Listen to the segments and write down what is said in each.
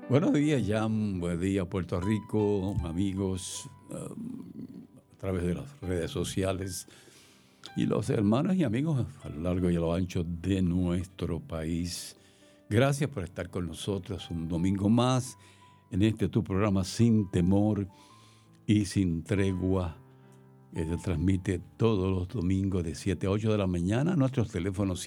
Buenos días, Jan. Buen día, Puerto Rico, amigos, a través de las redes sociales y los hermanos y amigos a lo largo y a lo ancho de nuestro país. Gracias por estar con nosotros un domingo más en este tu programa Sin Temor y Sin Tregua, que se transmite todos los domingos de 7 a 8 de la mañana. Nuestros teléfonos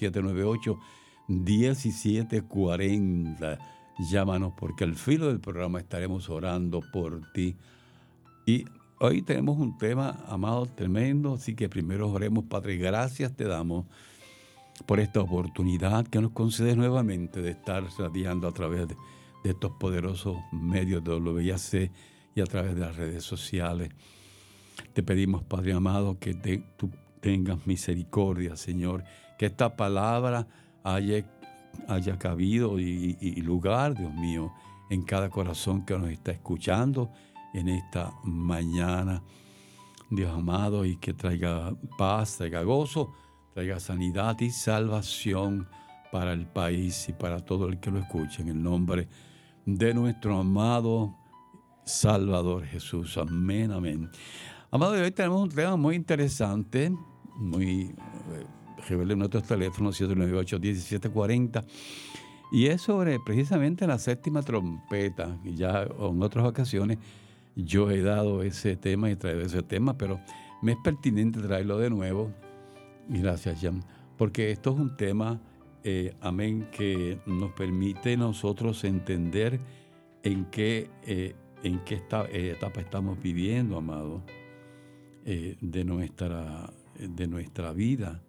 798-1740. Llámanos porque al filo del programa estaremos orando por ti. Y hoy tenemos un tema, amado, tremendo, así que primero oremos. Padre, gracias te damos por esta oportunidad que nos concedes nuevamente de estar radiando a través de estos poderosos medios de WIAC y a través de las redes sociales. Te pedimos, Padre amado, que tú tengas misericordia, Señor, que esta palabra haya cabido y lugar, Dios mío, en cada corazón que nos está escuchando en esta mañana, Dios amado, y que traiga paz, traiga gozo, traiga sanidad y salvación para el país y para todo el que lo escuche, en el nombre de nuestro amado Salvador Jesús. Amén, amén. Amado, hoy tenemos un tema muy interesante, muy revelen nuestros teléfonos 798-1740, y es sobre precisamente la séptima trompeta. Y ya en otras ocasiones yo he dado ese tema y traído ese tema, pero me es pertinente traerlo de nuevo. Y gracias, Jan, porque esto es un tema, amén, que nos permite nosotros entender en qué etapa estamos viviendo, amado, de nuestra vida.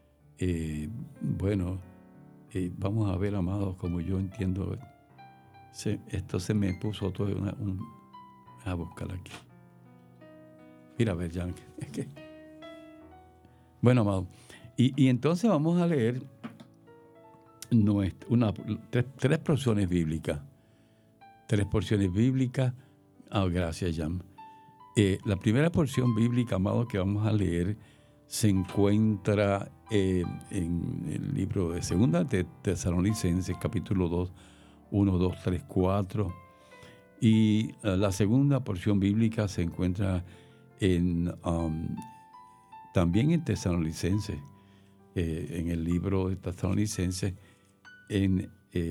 Vamos a ver, amados, como yo entiendo, esto se me puso todo a buscar aquí. Mira, a ver, Jan. Bueno, amado, y entonces vamos a leer tres porciones bíblicas. Gracias, Jan. La primera porción bíblica, amado, que vamos a leer se encuentra en el libro de Segunda de Tesalonicenses, capítulo 2, 1, 2, 3, 4. Y la segunda porción bíblica se encuentra también en Tesalonicenses, en el libro de Tesalonicenses, en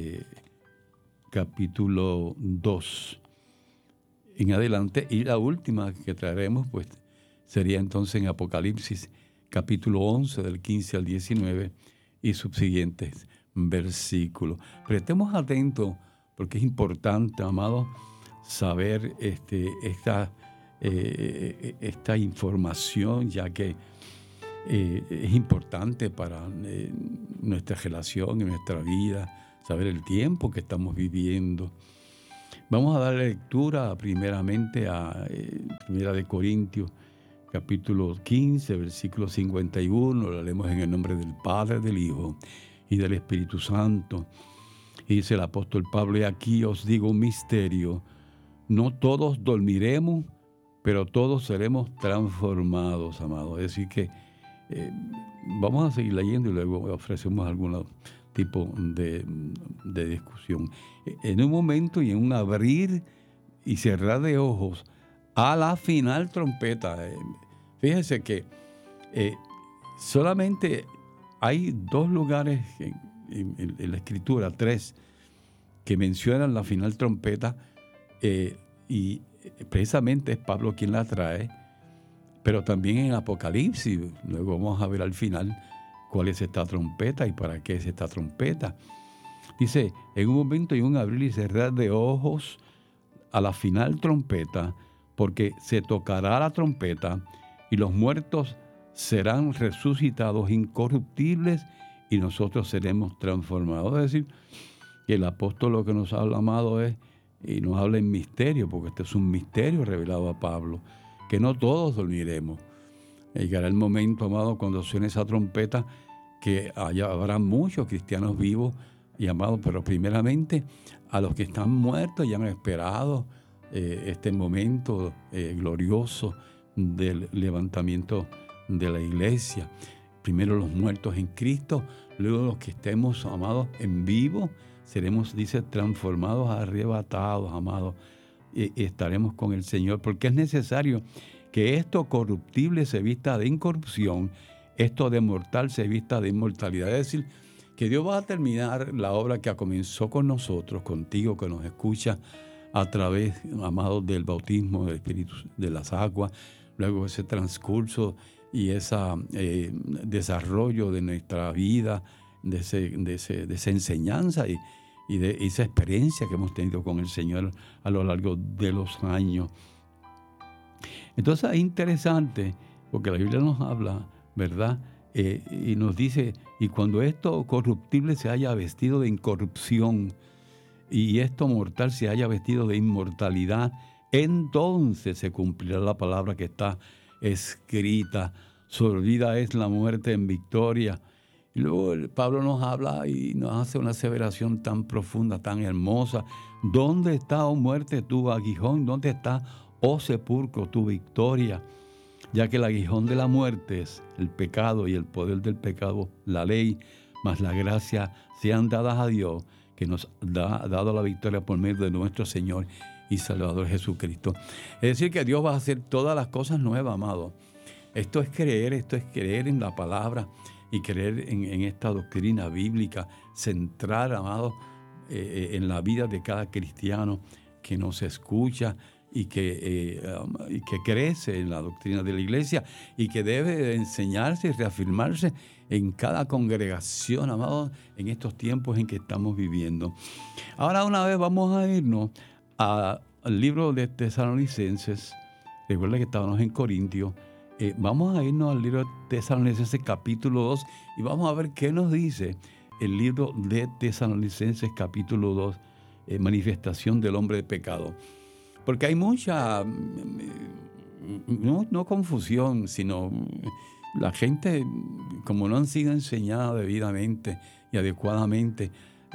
capítulo 2 en adelante. Y la última que traeremos, pues, sería entonces en Apocalipsis, capítulo 11, del 15 al 19 y subsiguientes versículos. Pero estemos atentos, porque es importante, amado, saber esta información, ya que es importante para nuestra relación y nuestra vida, saber el tiempo que estamos viviendo. Vamos a dar lectura primeramente a Primera de Corintios, capítulo 15, versículo 51. Lo leemos en el nombre del Padre, del Hijo y del Espíritu Santo. Y dice el apóstol Pablo: y aquí os digo un misterio, no todos dormiremos, pero todos seremos transformados, amados. Es decir que vamos a seguir leyendo y luego ofrecemos algún tipo de discusión. En un momento y en un abrir y cerrar de ojos, a la final trompeta. Fíjese que solamente hay dos lugares en la Escritura, tres, que mencionan la final trompeta, y precisamente es Pablo quien la trae, pero también en Apocalipsis. Luego vamos a ver al final cuál es esta trompeta y para qué es esta trompeta. Dice: en un momento y un abrir y cerrar de ojos, a la final trompeta, porque se tocará la trompeta y los muertos serán resucitados incorruptibles y nosotros seremos transformados. Es decir, que el apóstol lo que nos habla, amado, es, y nos habla en misterio, porque este es un misterio revelado a Pablo, que no todos dormiremos. Llegará el momento, amado, cuando suene esa trompeta, que habrá muchos cristianos vivos y amados, pero primeramente a los que están muertos y han esperado este momento glorioso del levantamiento de la iglesia. Primero los muertos en Cristo, luego los que estemos, amados, en vivo, seremos, dice, transformados, arrebatados, amados, y estaremos con el Señor, porque es necesario que esto corruptible se vista de incorrupción, esto de mortal se vista de inmortalidad. Es decir, que Dios va a terminar la obra que comenzó con nosotros, contigo que nos escucha a través, amados, del bautismo del Espíritu, de las aguas, luego ese transcurso y ese desarrollo de nuestra vida, de esa enseñanza y de esa experiencia que hemos tenido con el Señor a lo largo de los años. Entonces es interesante porque la Biblia nos habla, ¿verdad? Y nos dice, y cuando esto corruptible se haya vestido de incorrupción y esto mortal se haya vestido de inmortalidad, entonces se cumplirá la palabra que está escrita: sorbida es la muerte en victoria. Y luego Pablo nos habla y nos hace una aseveración tan profunda, tan hermosa. ¿Dónde está, oh muerte, tu aguijón? ¿Dónde está, oh sepulcro, tu victoria? Ya que el aguijón de la muerte es el pecado y el poder del pecado, la ley, mas la gracia sean dadas a Dios, que nos ha dado la victoria por medio de nuestro Señor y Salvador Jesucristo. Es decir, que Dios va a hacer todas las cosas nuevas, amado. Esto es creer en la palabra y creer en esta doctrina bíblica, centrar, amado, en la vida de cada cristiano que nos escucha y que crece en la doctrina de la iglesia y que debe enseñarse y reafirmarse en cada congregación, amado, en estos tiempos en que estamos viviendo. Ahora, una vez vamos a irnos al libro de Tesalonicenses. Recuerda que estábamos en Corintios. Vamos a irnos al libro de Tesalonicenses capítulo 2 y vamos a ver qué nos dice el libro de Tesalonicenses capítulo 2, manifestación del hombre de pecado. Porque hay mucha, no confusión, sino la gente, como no han sido enseñada debidamente y adecuadamente,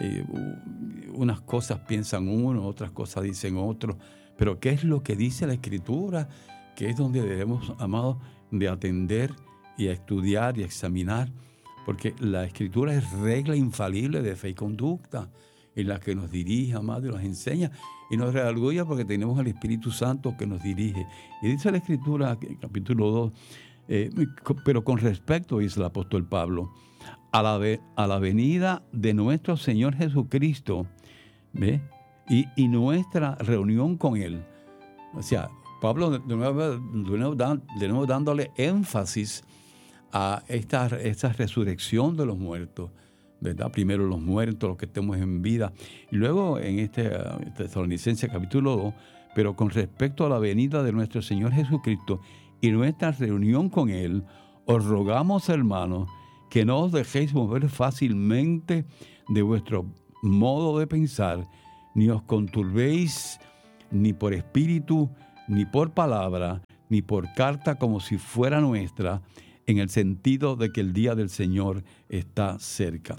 unas cosas piensan uno, otras cosas dicen otro. Pero ¿qué es lo que dice la Escritura? Que es donde debemos, amados, de atender y a estudiar y a examinar, porque la Escritura es regla infalible de fe y conducta, en la que nos dirige, amado, y nos enseña y nos redarguye porque tenemos el Espíritu Santo que nos dirige. Y dice la Escritura, capítulo 2, pero con respecto, dice el apóstol Pablo, a la venida de nuestro Señor Jesucristo, ¿ve? Y nuestra reunión con Él. O sea, Pablo de nuevo dándole énfasis a esta resurrección de los muertos, ¿verdad? Primero los muertos, los que estemos en vida. Y luego en Tesalonicenses capítulo 2, pero con respecto a la venida de nuestro Señor Jesucristo y nuestra reunión con Él, os rogamos, hermanos, que no os dejéis mover fácilmente de vuestro modo de pensar, ni os conturbéis ni por espíritu, ni por palabra, ni por carta como si fuera nuestra, en el sentido de que el día del Señor está cerca.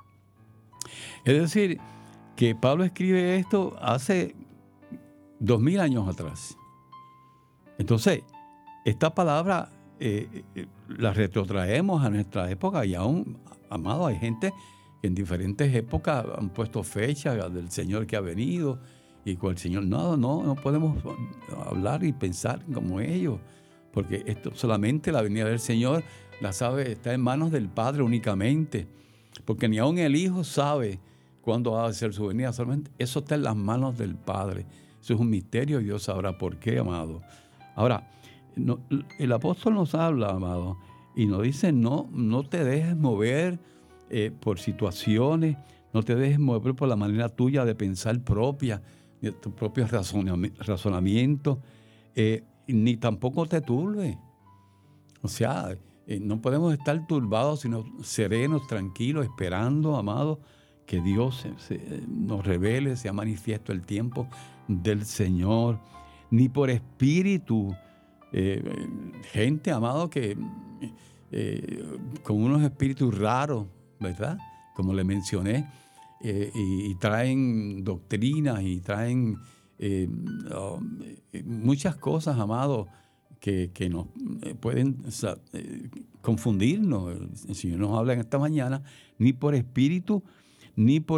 Es decir, que Pablo escribe esto hace 2000 años atrás. Entonces, esta palabra la retrotraemos a nuestra época y aún, amado, hay gente que en diferentes épocas han puesto fecha del Señor que ha venido y con el Señor. No podemos hablar y pensar como ellos, porque esto solamente la venida del Señor la sabe, está en manos del Padre únicamente, porque ni aun el Hijo sabe cuándo va a ser su venida, solamente eso está en las manos del Padre. Eso es un misterio y Dios sabrá por qué, amado. Ahora, el apóstol nos habla, amado, y nos dice, no te dejes mover por situaciones, no te dejes mover por la manera tuya de pensar propia, de tu propio razonamiento, ni tampoco te turbe. O sea, no podemos estar turbados, sino serenos, tranquilos, esperando, amado, que Dios nos revele, sea manifiesto el tiempo del Señor. Ni por espíritu, gente, amado, que con unos espíritus raros, ¿verdad? Como le mencioné, y traen doctrinas y traen muchas cosas, amado, que nos pueden confundirnos. El Señor nos habla en esta mañana, ni por espíritu, ni por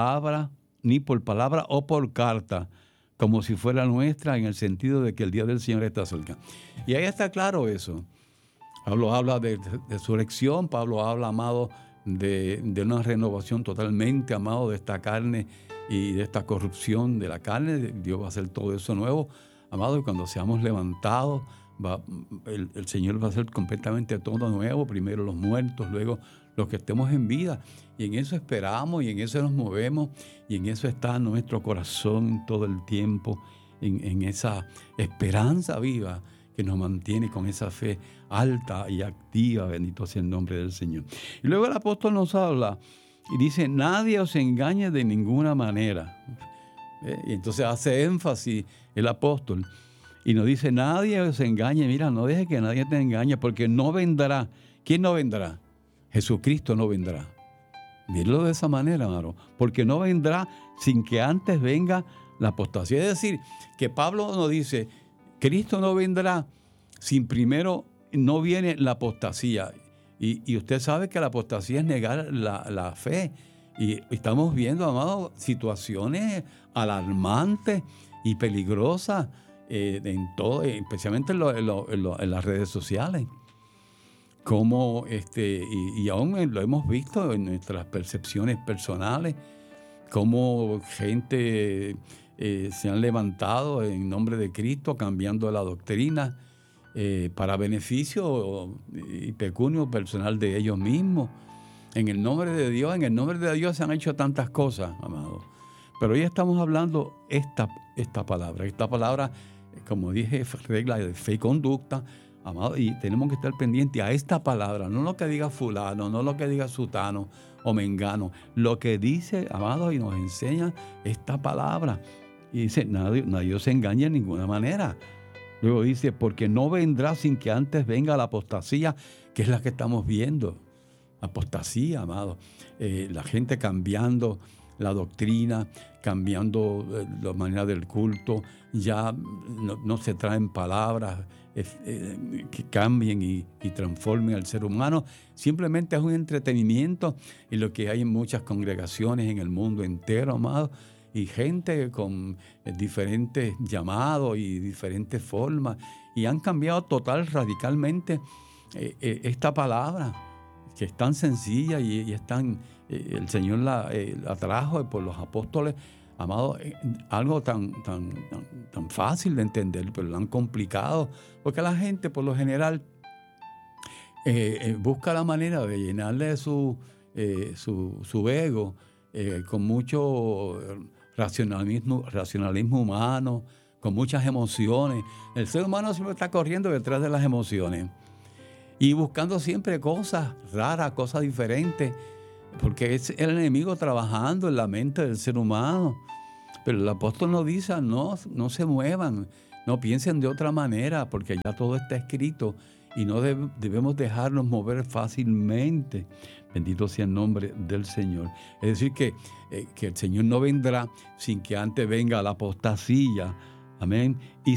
palabra o por carta, como si fuera nuestra, en el sentido de que el día del Señor está cerca. Y ahí está claro eso. Pablo habla de resurrección, Pablo habla, amado, de una renovación totalmente, amado, de esta carne y de esta corrupción de la carne. Dios va a hacer todo eso nuevo, amado, y cuando seamos levantados, el Señor va a hacer completamente todo nuevo, primero los muertos, luego los que estemos en vida, y en eso esperamos, y en eso nos movemos, y en eso está nuestro corazón todo el tiempo, en esa esperanza viva que nos mantiene con esa fe alta y activa, bendito sea el nombre del Señor. Y luego el apóstol nos habla y dice, nadie os engañe de ninguna manera. Y entonces hace énfasis el apóstol y nos dice, nadie os engañe, mira, no deje que nadie te engañe, porque no vendrá. ¿Quién no vendrá? Jesucristo no vendrá. Míralo de esa manera, hermano, porque no vendrá sin que antes venga la apostasía. Es decir, que Pablo nos dice, Cristo no vendrá sin primero no viene la apostasía. Y usted sabe que la apostasía es negar la fe. Y estamos viendo, amado, situaciones alarmantes y peligrosas en todo, especialmente en las redes sociales. Como y aún lo hemos visto en nuestras percepciones personales, cómo gente se han levantado en nombre de Cristo, cambiando la doctrina para beneficio y pecunio personal de ellos mismos. En el nombre de Dios se han hecho tantas cosas, amados. Pero hoy estamos hablando esta palabra, como dije, regla de fe y conducta, amado, y tenemos que estar pendientes a esta palabra, no lo que diga fulano, no lo que diga sutano o mengano, lo que dice, amado, y nos enseña esta palabra. Y dice, nadie os engañe de ninguna manera. Luego dice, porque no vendrá sin que antes venga la apostasía, que es la que estamos viendo. Apostasía, amado. La gente cambiando la doctrina, cambiando la manera del culto. Ya no se traen palabras que cambien y transformen al ser humano. Simplemente es un entretenimiento, y lo que hay en muchas congregaciones en el mundo entero, amado. Y gente con diferentes llamados y diferentes formas. Y han cambiado radicalmente esta palabra, que es tan sencilla y es tan... el Señor la trajo por los apóstoles, amado, algo tan fácil de entender, pero lo han complicado. Porque la gente, por lo general, busca la manera de llenarle su ego con mucho racionalismo humano, con muchas emociones. El ser humano siempre está corriendo detrás de las emociones y buscando siempre cosas raras, cosas diferentes, porque es el enemigo trabajando en la mente del ser humano. Pero el apóstol nos dice, no se muevan, no piensen de otra manera, porque ya todo está escrito y no debemos dejarnos mover fácilmente. Bendito sea el nombre del Señor. Es decir, que el Señor no vendrá sin que antes venga la apostasía. Amén. Y